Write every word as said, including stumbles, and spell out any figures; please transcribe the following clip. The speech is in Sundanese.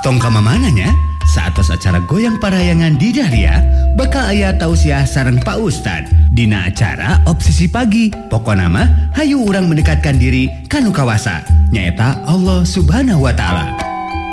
Tong kamamananya saatos acara goyang parayangan di Dahlia bakal aya tausiah sareng Pak Ustad dina acara Obsesi Pagi. Pokona mah hayu urang mendekatkan diri kanu kawasa nyaeta Allah Subhanahu wa taala.